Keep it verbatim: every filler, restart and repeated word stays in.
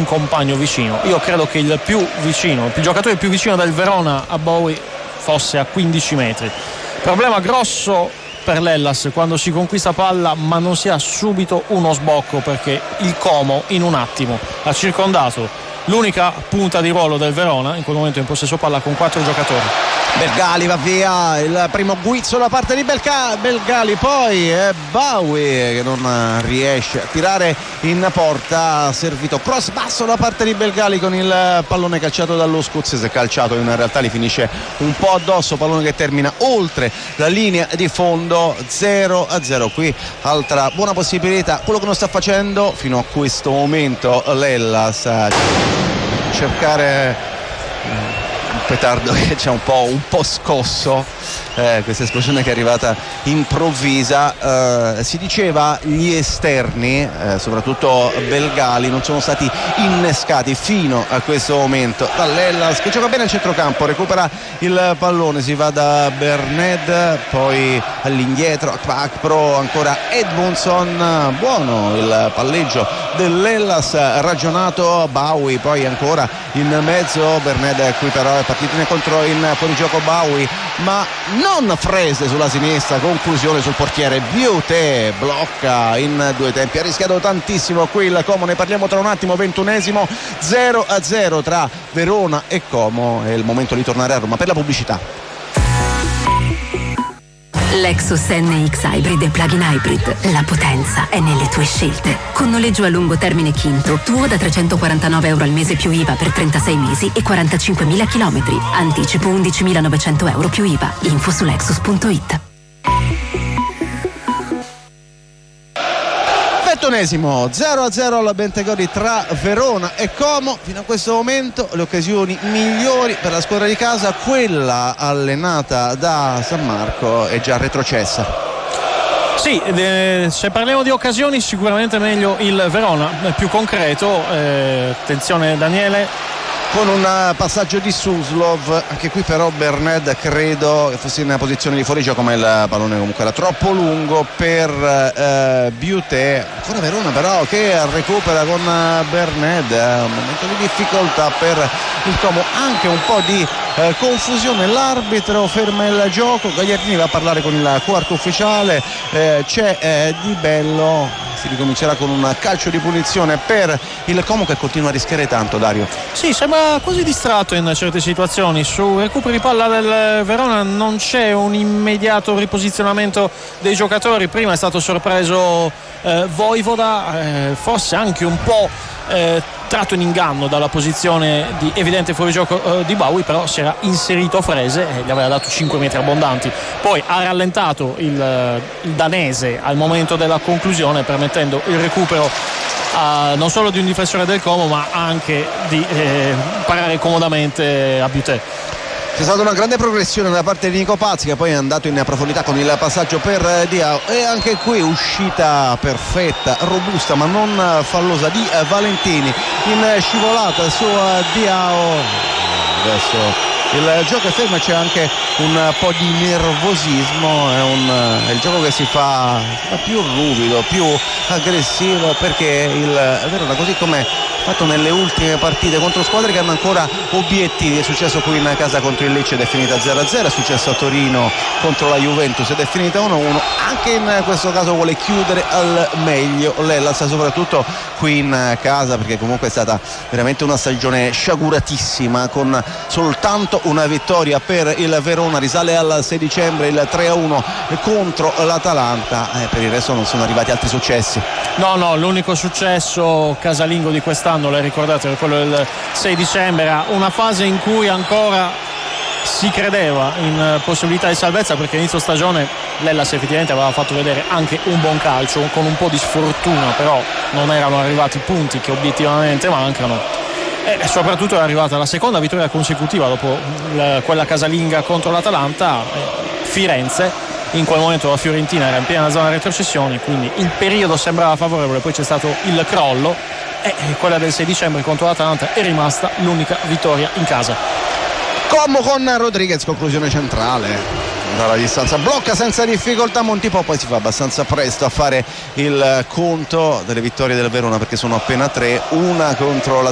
un compagno vicino. Io credo che il più vicino, il giocatore più vicino del Verona a Bowie fosse a quindici metri. Problema grosso per l'Hellas quando si conquista palla ma non si ha subito uno sbocco, perché il Como in un attimo ha circondato l'unica punta di ruolo del Verona, in quel momento in possesso palla con quattro giocatori. Belgali va via, il primo guizzo da parte di Belga- Belgali, poi è Bowie che non riesce a tirare in porta, servito cross basso da parte di Belgali con il pallone calciato dallo scozzese, calciato in realtà li finisce un po' addosso, pallone che termina oltre la linea di fondo. Zero a zero qui, altra buona possibilità, quello che non sta facendo fino a questo momento l'Hellas, cercare un petardo che ci ha un po', un po' scosso, eh, questa esplosione che è arrivata improvvisa. Eh, si diceva gli esterni, eh, soprattutto Belgali, non sono stati innescati fino a questo momento dall'Hellas, che gioca bene al centrocampo, recupera il pallone, si va da Berned, poi all'indietro Akpro, ancora Edmondson, buono il palleggio dell'Hellas, ragionato Bowie, poi ancora in mezzo Berned, qui però è partito contro in fuorigioco Bowie, ma non Frese sulla sinistra, conclusione sul portiere. Biute blocca in due tempi, ha rischiato tantissimo qui il Como, ne parliamo tra un attimo. Ventunesimo, zero a zero tra Verona e Como, è il momento di tornare a Roma per la pubblicità. Lexus N X Hybrid e Plug-in Hybrid. La potenza è nelle tue scelte. Con noleggio a lungo termine Quinto, tuo da trecentoquarantanove euro al mese più I V A per trentasei mesi e quarantacinquemila chilometri. Anticipo undicimilanovecento euro più I V A. Info su lexus punto it. ventunesimo, zero a zero alla Bentegodi tra Verona e Como. Fino a questo momento le occasioni migliori per la squadra di casa, quella allenata da San Marco, è già retrocessa. Sì, eh, se parliamo di occasioni sicuramente meglio il Verona, è più concreto. Eh, attenzione Daniele, con un passaggio di Suslov, anche qui però Berned credo che fosse in posizione di fuorigioco, ma il pallone comunque era troppo lungo per eh, Biute. Ancora Verona però che recupera con Berned, un momento di difficoltà per il Como, anche un po' di eh, confusione, l'arbitro ferma il gioco, Gagliardini va a parlare con il quarto ufficiale, eh, c'è eh, Di Bello, si ricomincerà con un calcio di punizione per il Como che continua a rischiare tanto. Dario? Sì, sembra quasi distratto in certe situazioni. Su recuperi palla del Verona non c'è un immediato riposizionamento dei giocatori. Prima è stato sorpreso eh, Voivoda, eh, forse anche un po' eh, tratto in inganno dalla posizione di evidente fuorigioco eh, di Bowie, però si era inserito Frese e gli aveva dato cinque metri abbondanti. Poi ha rallentato il, il danese al momento della conclusione, permettendo il recupero Uh, non solo di un difensore del Como, ma anche di eh, parare comodamente a Butet. C'è stata una grande progressione da parte di Nico Pazzi, che poi è andato in profondità con il passaggio per Diao, e anche qui uscita perfetta, robusta ma non fallosa di Valentini, in scivolata su Diao. Adesso il gioco è fermo e c'è anche un po' di nervosismo, è, un, è il gioco che si fa, si fa più ruvido, più aggressivo, perché il Verona, così come fatto nelle ultime partite contro squadre che hanno ancora obiettivi, è successo qui in casa contro il Lecce ed è finita zero a zero, è successo a Torino contro la Juventus ed è finita uno a uno, anche in questo caso vuole chiudere al meglio l'Hellas, soprattutto qui in casa, perché comunque è stata veramente una stagione sciaguratissima, con soltanto una vittoria per il Verona, risale al sei dicembre il tre a uno contro l'Atalanta, e per il resto non sono arrivati altri successi. No, no, l'unico successo casalingo di quest'anno, l'hai ricordato, era quello del sei dicembre, era una fase in cui ancora si credeva in possibilità di salvezza, perché inizio stagione l'Hellas effettivamente aveva fatto vedere anche un buon calcio, con un po' di sfortuna, però non erano arrivati i punti che obiettivamente mancano. E soprattutto è arrivata la seconda vittoria consecutiva dopo la, quella casalinga contro l'Atalanta. Firenze, in quel momento la Fiorentina era in piena zona retrocessioni, quindi il periodo sembrava favorevole, poi c'è stato il crollo e quella del sei dicembre contro l'Atalanta è rimasta l'unica vittoria in casa. Como con Rodriguez, conclusione centrale dalla distanza, blocca senza difficoltà Montipò, poi si fa abbastanza presto a fare il conto delle vittorie del Verona, perché sono appena tre, una contro la